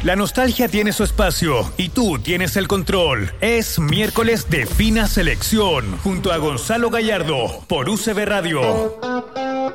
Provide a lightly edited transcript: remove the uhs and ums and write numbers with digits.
La nostalgia tiene su espacio y tú tienes el control. Es miércoles de Fina Selección junto a Gonzalo Gallardo por UCB Radio.